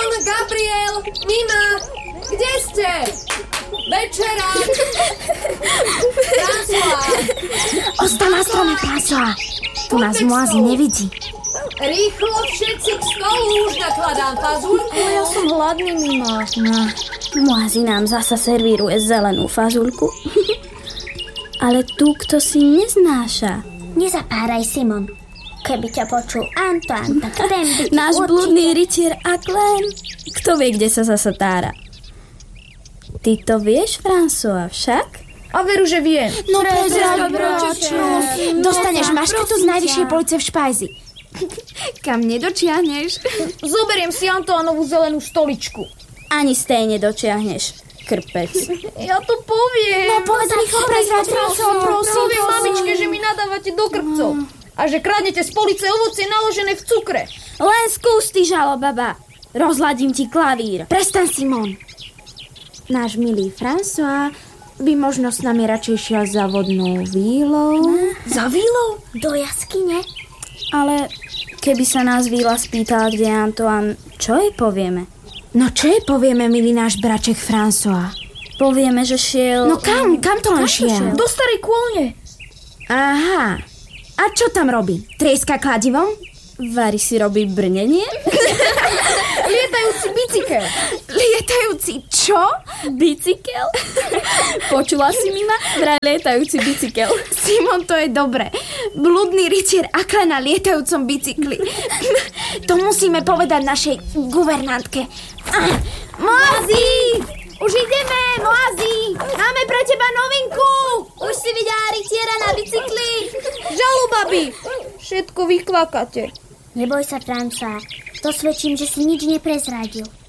Simon, Gabriel, Nina, kde ste? Večera. François. Ostal na strome, François. Tu nás Moazi nevidí. Rýchlo všetci k stolu, už nakladám fazulku. Ja som hladný, Mima. No, Moazi nám zasa servíruje zelenú fazulku. Ale tu kto si neznáša. Nezapáraj, Simon. Keby ťa počul Antoine, tak ten by náš blúdny rytier Aklen. Kto vie, kde sa zasa tára? Ty to vieš, François, však? A veru, že viem. No prezrať, bračo. Dostaneš mašketu z najvyššej police v špajzi. Kam nedočiahneš? Zoberiem si Antoánovú zelenú stoličku. Ani z tej nedočiahneš, krpec. Ja to poviem. No povedz rýchlo, prezrať, François, prosím. Poviem mamičke, že mi nadávate do krpcov. A že kradnete z police ovocie naložené v cukre. Len skús, ty žalobaba. Rozladím ti klavír. Prestaň, Simon. Náš milý François by možno s nami radšej šiel za vodnou vílou. Za vílou? do jaskyne. Ale keby sa nás Víla spýtala, kde je Antoine, čo jej povieme? No čo jej povieme, milý náš braček François? Povieme, že šiel... No kam to on šiel? Do starej kôlne. Aha. A čo tam robí? Trieska kladivom? Vary si robí brnenie? Lietajúci bicykel. Lietajúci čo? Bicykel? Počula si, Mima? Vraj lietajúci bicykel. Simon, to je dobre. Bludný rytier Aklen na lietajúcom bicykli. To musíme povedať našej guvernantke. Moazi! Už ideme, Moazi! Máme pre teba novinku! Už si videla rytiera na bicykli? Žalubabi, všetko vykvakate. Neboj sa, Franca. To svedčím, že si nič neprezradil.